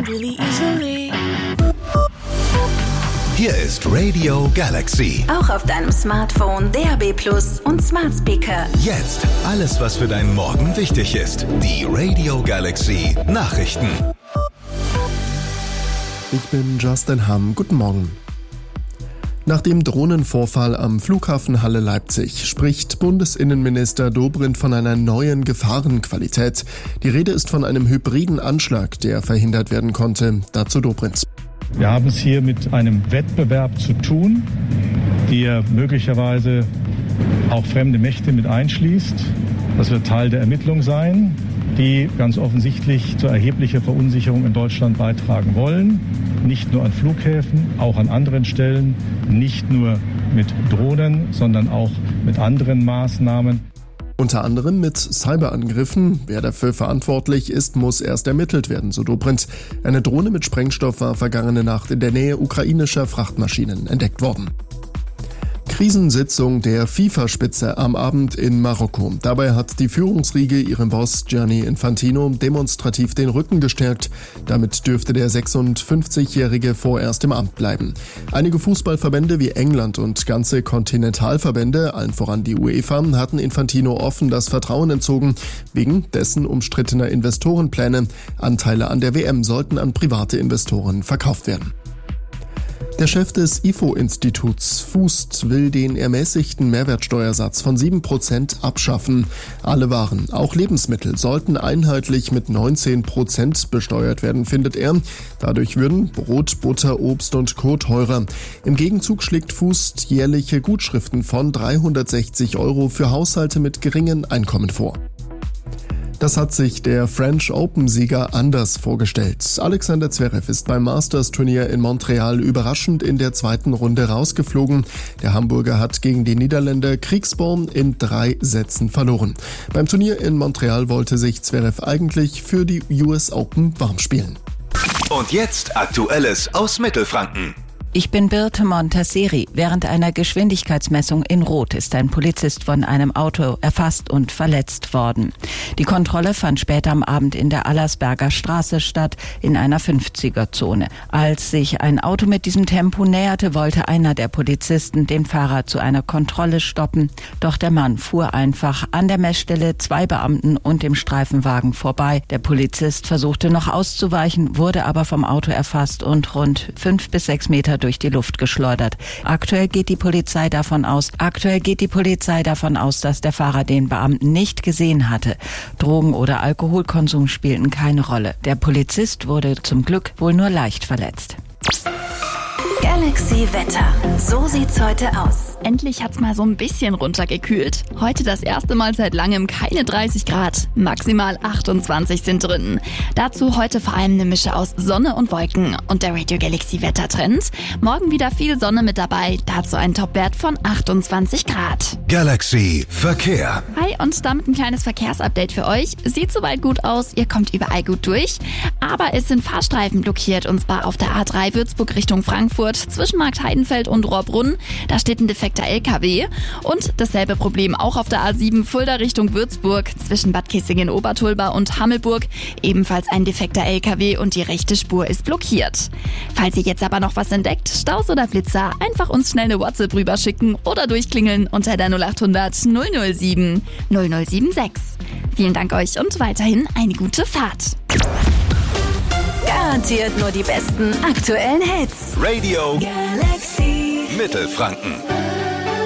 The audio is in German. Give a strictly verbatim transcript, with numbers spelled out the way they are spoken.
mind really easily. Hier ist Radio Galaxy. Auch auf deinem Smartphone, D A B Plus und Smart Speaker. Jetzt alles, was für deinen Morgen wichtig ist. Die Radio Galaxy Nachrichten. Ich bin Justin Hamm. Guten Morgen. Nach dem Drohnenvorfall am Flughafen Halle-Leipzig spricht Bundesinnenminister Dobrindt von einer neuen Gefahrenqualität. Die Rede ist von einem hybriden Anschlag, der verhindert werden konnte. Dazu Dobrindt. Wir haben es hier mit einem Wettbewerb zu tun, der möglicherweise auch fremde Mächte mit einschließt. Das wird Teil der Ermittlung sein, die ganz offensichtlich zu erheblicher Verunsicherung in Deutschland beitragen wollen. Nicht nur an Flughäfen, auch an anderen Stellen, nicht nur mit Drohnen, sondern auch mit anderen Maßnahmen. Unter anderem mit Cyberangriffen. Wer dafür verantwortlich ist, muss erst ermittelt werden, so Dobrindt. Eine Drohne mit Sprengstoff war vergangene Nacht in der Nähe ukrainischer Frachtmaschinen entdeckt worden. Krisensitzung der FIFA-Spitze am Abend in Marokko. Dabei hat die Führungsriege ihrem Boss Gianni Infantino demonstrativ den Rücken gestärkt. Damit dürfte der sechsundfünfzigjährige vorerst im Amt bleiben. Einige Fußballverbände wie England und ganze Kontinentalverbände, allen voran die UEFA, hatten Infantino offen das Vertrauen entzogen, wegen dessen umstrittener Investorenpläne. Anteile an der W M sollten an private Investoren verkauft werden. Der Chef des I F O-Instituts, Fußt, will den ermäßigten Mehrwertsteuersatz von sieben Prozent abschaffen. Alle Waren, auch Lebensmittel, sollten einheitlich mit neunzehn Prozent besteuert werden, findet er. Dadurch würden Brot, Butter, Obst und Co. teurer. Im Gegenzug schlägt Fußt jährliche Gutschriften von dreihundertsechzig Euro für Haushalte mit geringen Einkommen vor. Das hat sich der French Open-Sieger anders vorgestellt. Alexander Zverev ist beim Masters-Turnier in Montreal überraschend in der zweiten Runde rausgeflogen. Der Hamburger hat gegen den Niederländer Kriegsborn in drei Sätzen verloren. Beim Turnier in Montreal wollte sich Zverev eigentlich für die U S Open warm spielen. Und jetzt Aktuelles aus Mittelfranken. Ich bin Birte Montasseri. Während einer Geschwindigkeitsmessung in Rot ist ein Polizist von einem Auto erfasst und verletzt worden. Die Kontrolle fand später am Abend in der Allersberger Straße statt, in einer fünfziger-Zone. Als sich ein Auto mit diesem Tempo näherte, wollte einer der Polizisten den Fahrer zu einer Kontrolle stoppen. Doch der Mann fuhr einfach an der Messstelle, zwei Beamten und dem Streifenwagen vorbei. Der Polizist versuchte noch auszuweichen, wurde aber vom Auto erfasst und rund fünf bis sechs Meter durch die Luft geschleudert. Aktuell geht die Polizei davon aus, aktuell geht die Polizei davon aus, dass der Fahrer den Beamten nicht gesehen hatte. Drogen- oder Alkoholkonsum spielten keine Rolle. Der Polizist wurde zum Glück wohl nur leicht verletzt. Galaxy Wetter. So sieht's heute aus. Endlich hat's mal so ein bisschen runtergekühlt. Heute das erste Mal seit langem keine dreißig Grad. Maximal achtundzwanzig sind drin. Dazu heute vor allem eine Mische aus Sonne und Wolken. Und der Radio Galaxy Wettertrend. Morgen wieder viel Sonne mit dabei. Dazu ein Topwert von achtundzwanzig Grad. Galaxy Verkehr. Hi und damit ein kleines Verkehrsupdate für euch. Sieht soweit gut aus. Ihr kommt überall gut durch. Aber es sind Fahrstreifen blockiert. Und zwar auf der A drei Würzburg Richtung Frankfurt. Zwischen Marktheidenfeld und Rohrbrunn. Da steht ein defekter L K W. Und dasselbe Problem auch auf der A sieben Fulda Richtung Würzburg. Zwischen Bad Kissingen-Obertulba und Hammelburg. Ebenfalls ein defekter L K W und die rechte Spur ist blockiert. Falls ihr jetzt aber noch was entdeckt, Staus oder Blitzer, einfach uns schnell eine WhatsApp rüberschicken oder durchklingeln unter der null acht hundert null null sieben null null sieben sechs. Vielen Dank euch und weiterhin eine gute Fahrt. Garantiert nur die besten aktuellen Hits. Radio Galaxy Mittelfranken.